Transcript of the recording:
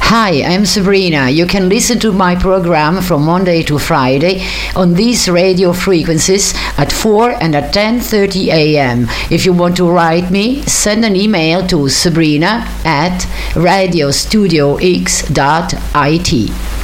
Hi, I'm Sabrina. You can listen to my program from Monday to Friday on these radio frequencies at 4 and at 10:30 a.m. If you want to write me, send an email to sabrina@radiostudiox.it.